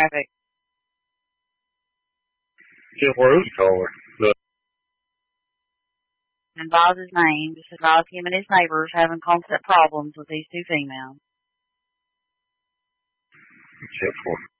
traffic. 10 where is the caller? Advise his name. Just advise him and his neighbors having constant problems with these two females. 10 4.